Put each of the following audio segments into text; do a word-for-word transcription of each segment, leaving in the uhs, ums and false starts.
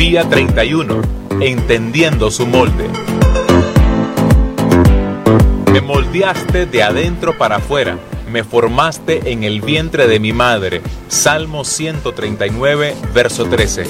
Día treinta y uno. Entendiendo su molde. Me moldeaste de adentro para afuera. Me formaste en el vientre de mi madre. Salmo ciento treinta y nueve, verso trece.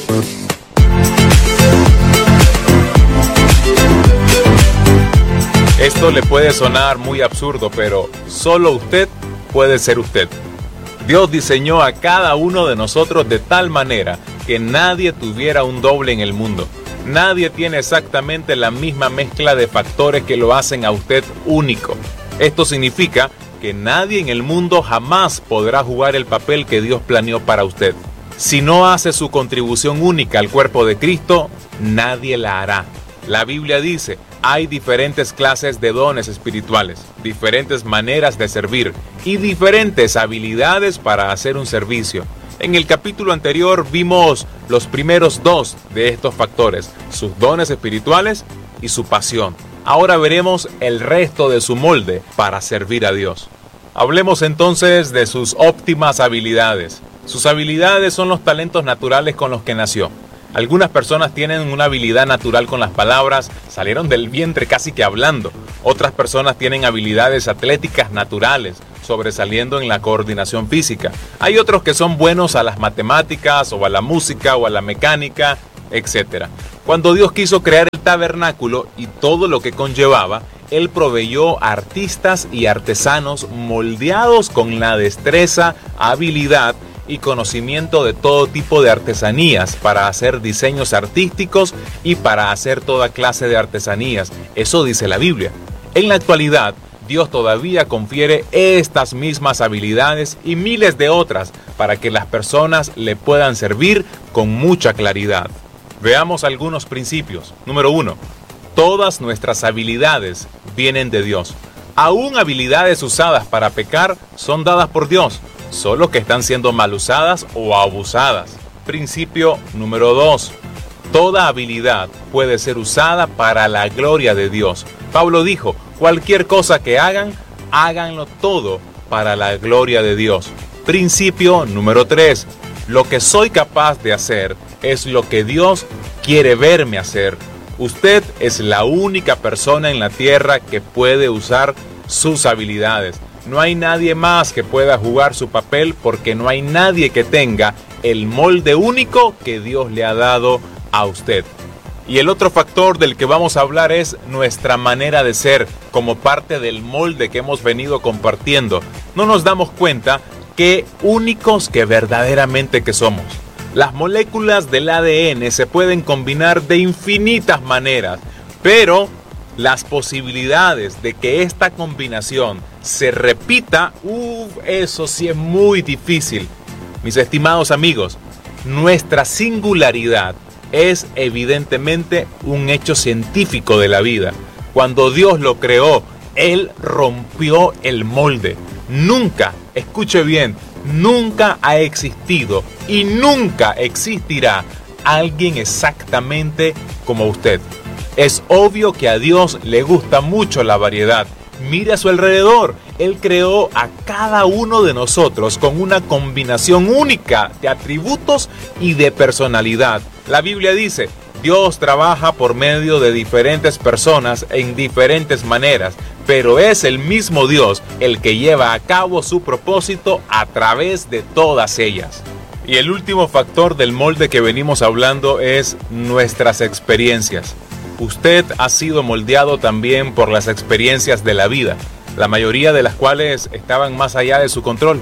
Esto le puede sonar muy absurdo, pero solo usted puede ser usted. Dios diseñó a cada uno de nosotros de tal manera que nadie tuviera un doble en el mundo. Nadie tiene exactamente la misma mezcla de factores que lo hacen a usted único. Esto significa que nadie en el mundo jamás podrá jugar el papel que Dios planeó para usted. Si no hace su contribución única al cuerpo de Cristo, nadie la hará. La Biblia dice, hay diferentes clases de dones espirituales, diferentes maneras de servir y diferentes habilidades para hacer un servicio. En el capítulo anterior vimos los primeros dos de estos factores, sus dones espirituales y su pasión. Ahora veremos el resto de su molde para servir a Dios. Hablemos entonces de sus óptimas habilidades. Sus habilidades son los talentos naturales con los que nació. Algunas personas tienen una habilidad natural con las palabras, salieron del vientre casi que hablando. Otras personas tienen habilidades atléticas naturales, sobresaliendo en la coordinación física. Hay otros que son buenos a las matemáticas, o a la música, o a la mecánica, etcétera. Cuando Dios quiso crear el tabernáculo y todo lo que conllevaba, Él proveyó artistas y artesanos moldeados con la destreza, habilidad y conocimiento de todo tipo de artesanías para hacer diseños artísticos y para hacer toda clase de artesanías. Eso dice la Biblia. En la actualidad, Dios todavía confiere estas mismas habilidades y miles de otras para que las personas le puedan servir con mucha claridad. Veamos algunos principios. Número uno. Todas nuestras habilidades vienen de Dios. Aún habilidades usadas para pecar son dadas por Dios, solo que están siendo mal usadas o abusadas. Principio número dos. Toda habilidad puede ser usada para la gloria de Dios. Pablo dijo, cualquier cosa que hagan, háganlo todo para la gloria de Dios. Principio número tres. Lo que soy capaz de hacer es lo que Dios quiere verme hacer. Usted es la única persona en la tierra que puede usar sus habilidades. No hay nadie más que pueda jugar su papel porque no hay nadie que tenga el molde único que Dios le ha dado a usted. Y el otro factor del que vamos a hablar es nuestra manera de ser como parte del molde que hemos venido compartiendo. No nos damos cuenta qué únicos que verdaderamente que somos. Las moléculas del A D N se pueden combinar de infinitas maneras, pero las posibilidades de que esta combinación se repita, uff, eso sí es muy difícil. Mis estimados amigos, nuestra singularidad es evidentemente un hecho científico de la vida. Cuando Dios lo creó, Él rompió el molde. Nunca, escuche bien, nunca ha existido y nunca existirá alguien exactamente como usted. Es obvio que a Dios le gusta mucho la variedad. Mire a su alrededor. Él creó a cada uno de nosotros con una combinación única de atributos y de personalidad. La Biblia dice, Dios trabaja por medio de diferentes personas en diferentes maneras, pero es el mismo Dios el que lleva a cabo su propósito a través de todas ellas. Y el último factor del molde que venimos hablando es nuestras experiencias. Usted ha sido moldeado también por las experiencias de la vida, la mayoría de las cuales estaban más allá de su control.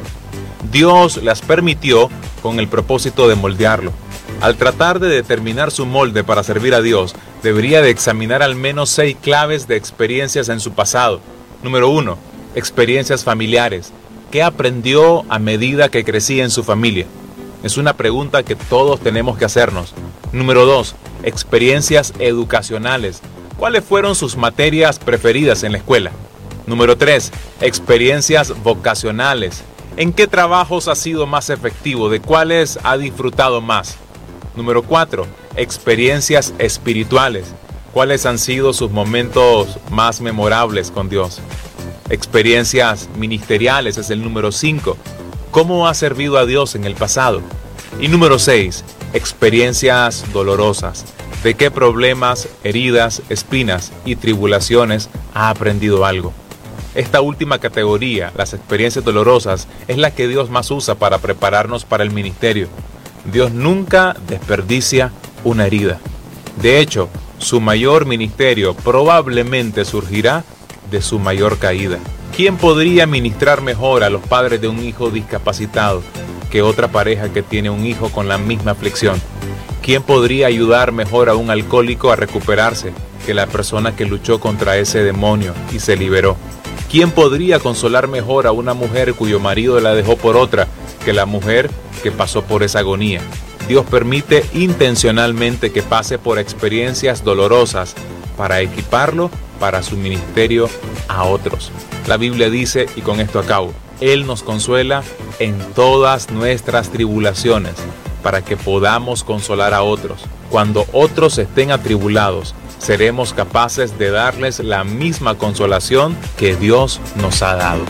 Dios las permitió con el propósito de moldearlo. Al tratar de determinar su molde para servir a Dios, debería de examinar al menos seis claves de experiencias en su pasado. Número uno, experiencias familiares. ¿Qué aprendió a medida que crecía en su familia? Es una pregunta que todos tenemos que hacernos. Número dos, experiencias educacionales. ¿Cuáles fueron sus materias preferidas en la escuela? Número tres, experiencias vocacionales. ¿En qué trabajos ha sido más efectivo? ¿De cuáles ha disfrutado más? Número cuatro, experiencias espirituales. ¿Cuáles han sido sus momentos más memorables con Dios? Experiencias ministeriales es el número cinco. ¿Cómo ha servido a Dios en el pasado? Y número seis, experiencias dolorosas. ¿De qué problemas, heridas, espinas y tribulaciones ha aprendido algo? Esta última categoría, las experiencias dolorosas, es la que Dios más usa para prepararnos para el ministerio. Dios nunca desperdicia una herida. De hecho, su mayor ministerio probablemente surgirá de su mayor caída. ¿Quién podría ministrar mejor a los padres de un hijo discapacitado que otra pareja que tiene un hijo con la misma aflicción? ¿Quién podría ayudar mejor a un alcohólico a recuperarse que la persona que luchó contra ese demonio y se liberó? ¿Quién podría consolar mejor a una mujer cuyo marido la dejó por otra que la mujer que pasó por esa agonía? Dios permite intencionalmente que pase por experiencias dolorosas para equiparlo para su ministerio a otros. La Biblia dice, y con esto acabo, Él nos consuela en todas nuestras tribulaciones para que podamos consolar a otros. Cuando otros estén atribulados, seremos capaces de darles la misma consolación que Dios nos ha dado.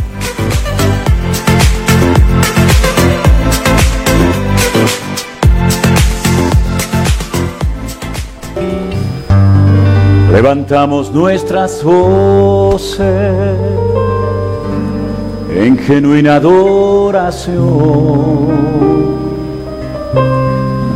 Levantamos nuestras voces en genuina adoración